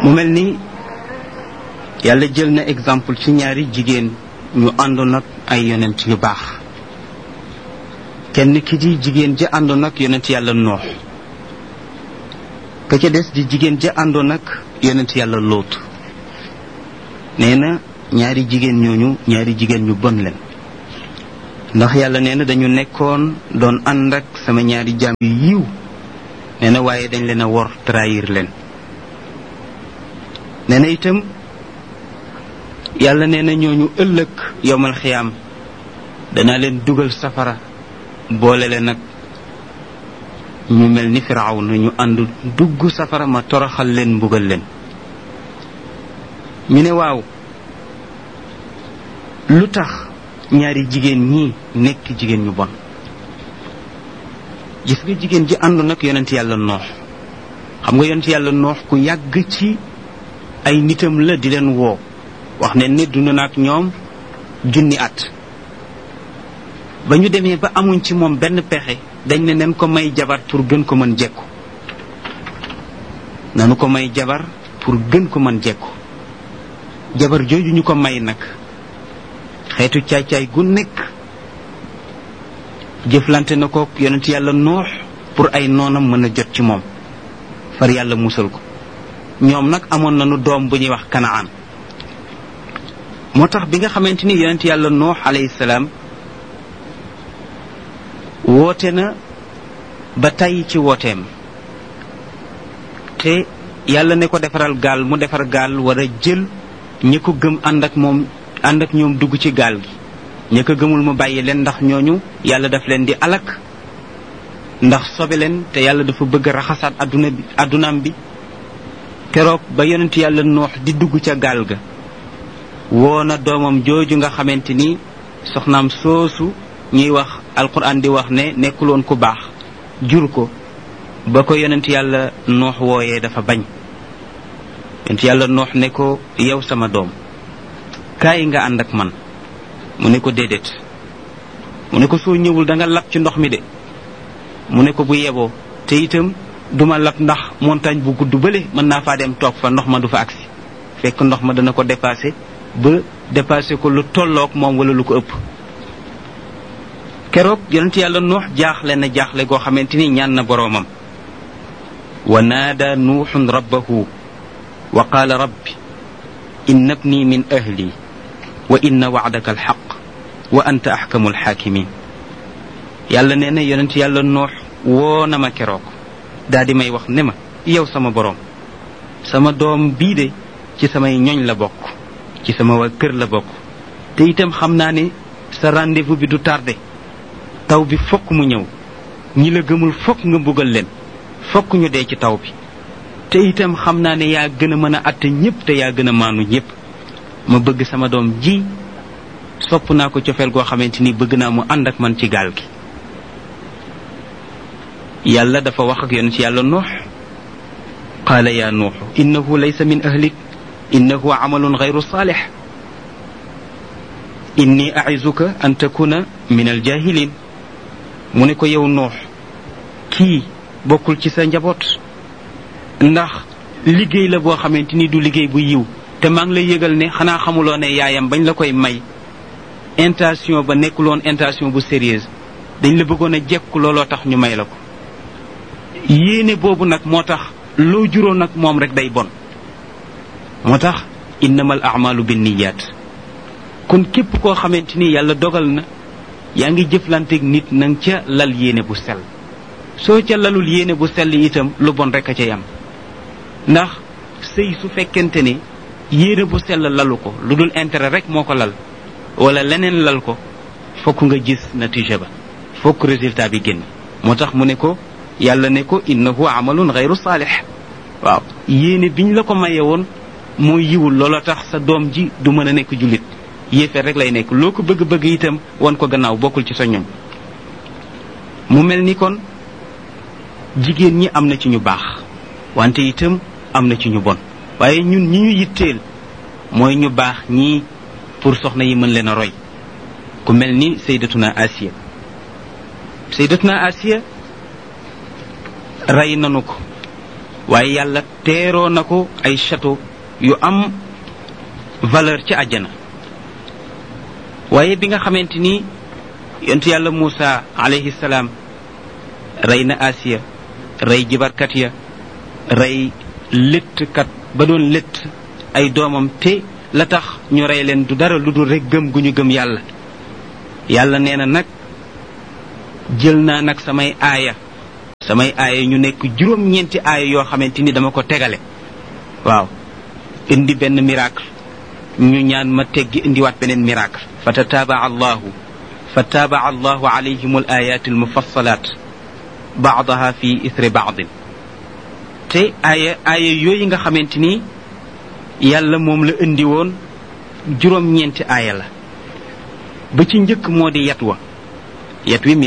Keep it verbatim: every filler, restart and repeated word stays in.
mu mel ni yàlla jël na exemple ci ñaari jigéen ñu àndoon ak ay yonent yu baax kenn ki di jigéen ja àndoon ak yonent yàlla noox ka ca des di jigéen ja àndoon ak yonent yàlla lóot nee na ñaari jigéen ñooñu ñaari jigéen ñu bon leen ndax yàlla nee na dañu nekkoon doon ànd ak sama ñaari jaam yu yiw nee na waaye dañ leen a wor trahir leen nee na itam yàlla nee na ñooñu ëllëg yowmal xiyaam danaa leen dugal safara boole leen nag ñu mel ni Firawna ñu ànd dugg safara ma toroxal leen mbugal leen ñu ne waaw lu tax ñaari jigéen ñi nekk jigéen ñu bon gis nga jigéen ji àndoon nag yonent yàlla noox xam nga yonent yàlla noox ku yàgg ci ay nitam la di leen woo wax ne ne dund na ak ñoom junni at ba ñu demee ba amuñ ci moom benn pexe dañ ne nen ko may jabar pour gën ko mën jekku nanu ko may jabar pour gën ko mën jekku jabar jooju ñu ko may nag xeetu caay-caay gu nekk jëflante na ko yonent yàlla noox pour ay noonam mën a jot ci moom far yàlla musal ko ñoom nag amoon nañu doom bu ñuy wax kanaan moo tax bi nga xamante ni yonent yàlla noox alayhi salaam woote na ba tàyyi ci wooteem te yàlla ne ko defaral gaal mu defar gaal war a jël ñi ko gëm ànd ak moom ànd ak ñoom dugg ci gaal gi ñi ko gëmul mu bàyyi leen ndax ñooñu yàlla daf leen di alak ndax sobe leen te yàlla dafa bëgg a raxasaat adduna bi addunaam bi keroog ba yonent yàlla noox di dugg ca gaal ga woo na doomam jooju nga xamante ni soxnaam soosu ñuy wax alquran di wax ne nekkuloon ku baax jur ko ba ko yonent yàlla noox wooyee dafa bañ yonent yàlla noox ne ko yow sama doom kaay nga ànd ak man mu ne ko déedéet mu ne ko soo ñëwul da nga lab ci ndox mi de mu ne ko bu yeboo te itam duma lab ndax montagne bu gudd bële mën naa faa dem toog fa ndox ma du fa agsi fekk ndox ma dana ko dépassé ba dépassé ko lu tolloog moom wala lu ko ëpp keroog yonent yàlla nuux jaaxle na jaaxle goo xamante ni ñaan na boroomam wa naada nuuxun rabbahu wa qaala rabbi inna ibni min ahli wa inna wa'daka alxaq wa anta axkamu alxaakimin yàlla nee na yonent yàlla nuux woo na ma keroog daa di may wax ne ma yow sama boroom sama doom bii de ci samay ñoñ la bokk ci sama waa kër la bokk te itam xam naa ne sa rendez-vous bi du tardé taw bi fokk mu ñëw ñi la gëmul fokk nga mbugal leen fokk ñu dee ci taw bi te itam xam naa ne yaa gën a mën a àtte ñépp te yaa gën a maanu ñépp ma bëgg sama doom ji sopp naa ko cofeel goo xamante ni bëgg naa mu ànd ak man ci gaal gi yàlla dafa wax ak yonent yàlla nuux qaala yaa nuux innahu laysa min ahlik innahu amalun gayru saalix inni aizuka an takuna min aljahilin mu ne ko yow nuux kii bokkul ci sa njaboot ndax liggéey la boo xamante ni du liggéey bu yiw te maa ngi lay yëgal ne xanaa xamuloo ne yaayam bañ la koy may intention ba nekkuloon intention bu sérieuse dañ la bëggoon a jekku looloo tax ñu may la ko yéene boobu nag moo tax loo juróon nag moom rek day bon moo tax innamal a'malu binniyat kon képp koo xamante ni yàlla dogal na yaa ngi jëflanteeg nit nang ca lal yéene bu sell soo ca lalul yéene bu sell itam lu bon rek a ca yam ndax sëy su fekkente ne yéene bu sell lalu ko lu dul intérêt rek moo ko lal wala leneen lal ko fokk nga gis natiija ba fokk résultat bi génn moo tax mu ne ko yàlla ne ko innahu amalun gayru saalix waaw yéene biñ la ko maye woon moo yiwul loola tax sa doom ji du mën a nekk jullit yéefeer rek lay nekk loo ko bëgg-bëgg itam wan ko gannaaw bokkul ci sa ñoñ mu mel ni kon jigéen ñi am na ci ñu baax wante itam am na ci ñu bon waaye ñun ñi ñu yitteel mooy ñu baax ñii pour soxna yi mën leen a roy ku mel ni sayyidatuna Asiya sayyidatuna Asiya rey nanu ko waaye yàlla teeroo na ko ay château yu am valeur ci àjjana. waaye bi nga xamante ni yontu yàlla Muusa alayhi salaam rey na Asiya, rey jibarkat ya, rey léttkat ba doon létt ay doomam, te la tax ñu rey leen du dara lu dul rek gëm gu ñu gëm yàlla. yàlla nee na nag jël naa nag samay aaya samay aaya ñu nekk juróom-ñeenti aaya yoo xamante ni dama ko tegale. waaw indi benn miracle, ñu ñaan ma teggi indiwaat beneen miracle. fa tataaba allahu fa taaba allahu alayhim al ayat al mufassalat baadaha fi ithri baadin. te aaya aaya yooyu nga xamante ni yàlla moom la indi woon juróom-ñeenti aaya la. ba ci njëkk moo di yat wa yat wi